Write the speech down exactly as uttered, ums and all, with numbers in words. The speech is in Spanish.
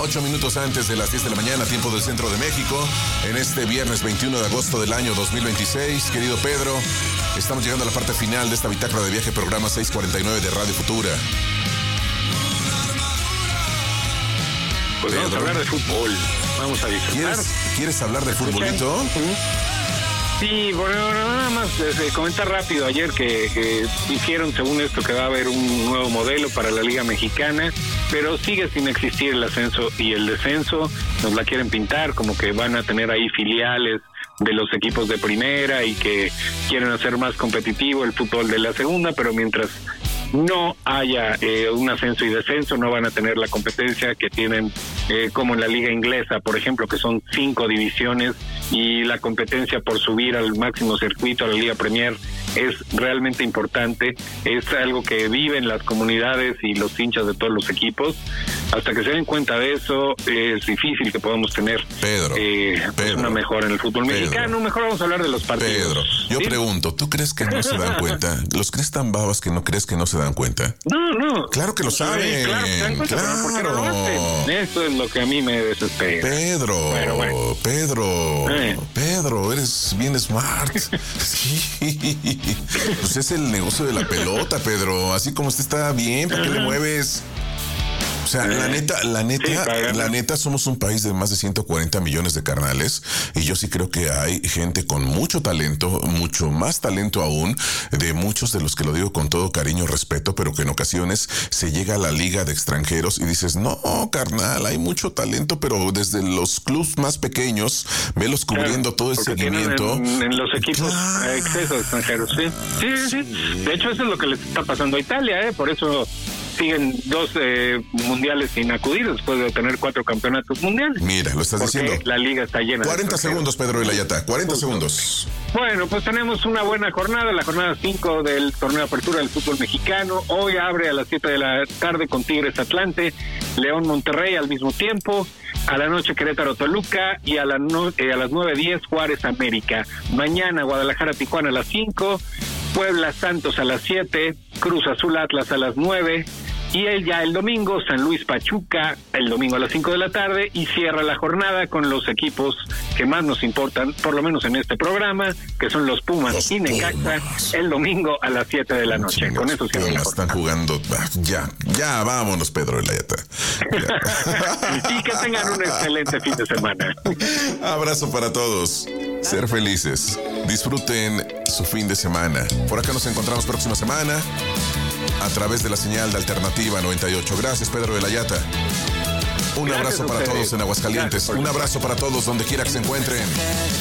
Ocho minutos antes de las diez de la mañana, tiempo del centro de México, en este viernes veintiuno de agosto del año dos mil veintiséis. Querido Pedro, estamos llegando a la parte final de esta bitácora de viaje, programa seiscientos cuarenta y nueve de Radio Futura. Pues Pedro, vamos a hablar de fútbol. Vamos a disfrutar. ¿Quieres, ¿quieres hablar de futbolito? Sí, bueno, nada más eh, comentar rápido ayer que, que dijeron, según esto, que va a haber un nuevo modelo para la Liga Mexicana, pero sigue sin existir el ascenso y el descenso. Nos la quieren pintar como que van a tener ahí filiales de los equipos de primera y que quieren hacer más competitivo el fútbol de la segunda, pero mientras no haya eh, un ascenso y descenso, no van a tener la competencia que tienen eh, como en la liga inglesa, por ejemplo, que son cinco divisiones y la competencia por subir al máximo circuito, a la Liga Premier, es realmente importante. Es algo que viven las comunidades y los hinchas de todos los equipos. Hasta que se den cuenta de eso, es difícil que podamos tener Pedro, eh, pues Pedro, una mejora en el fútbol Pedro, mexicano. Mejor vamos a hablar de los partidos. Pedro, yo ¿sí? pregunto, ¿tú crees que no se dan cuenta? ¿Los crees tan babas que no crees que no se dan cuenta? No, no. Claro que lo saben. Sí, claro que se dan cuenta, claro. pero ¿por qué no lo hacen? Eso es lo que a mí me desespera. Pedro, bueno, bueno. Pedro, eh. Pedro, eres bien smart. Sí. Pues es el negocio de la pelota, Pedro. Así como usted está bien, ¿para qué le mueves? O sea, la neta, la neta, sí, la neta, somos un país de más de ciento cuarenta millones de carnales y yo sí creo que hay gente con mucho talento, mucho más talento aún, de muchos de los que lo digo con todo cariño y respeto, pero que en ocasiones se llega a la liga de extranjeros y dices, no, carnal, hay mucho talento, pero desde los clubs más pequeños, velos cubriendo claro, todo el seguimiento. En, en los equipos claro. a exceso de extranjeros, sí. Sí, sí, sí. De hecho, eso es lo que les está pasando a Italia, ¿eh? Por eso siguen dos eh, mundiales sin acudir después de tener cuatro campeonatos mundiales. Mira, lo estás diciendo. La liga está llena. cuarenta segundos, Pedro Ilayata. cuarenta segundos. Bueno, pues tenemos una buena jornada, la jornada cinco del torneo de apertura del fútbol mexicano. Hoy abre a las siete de la tarde con Tigres Atlante, León Monterrey al mismo tiempo. A la noche Querétaro Toluca y a, la no, eh, a las nueve diez Juárez América. Mañana Guadalajara Tijuana a las cinco, Puebla Santos a las siete, Cruz Azul Atlas a las nueve y el, ya el domingo San Luis Pachuca, el domingo a las cinco de la tarde, y cierra la jornada con los equipos que más nos importan, por lo menos en este programa, que son los Pumas los y Necaxa, Pumas. El domingo a las siete de la noche. Chingas, con eso cierra la jornada. Están jugando, ya, ya vámonos, Pedro Ilayata. Y que tengan un excelente fin de semana. Abrazo para todos. Ser felices. Disfruten su fin de semana. Por acá nos encontramos próxima semana a través de la señal de Alternativa noventa y ocho. Gracias, Pedro Ilayata. Un Gracias abrazo para todos en Aguascalientes. Un abrazo para todos donde quiera que se encuentren.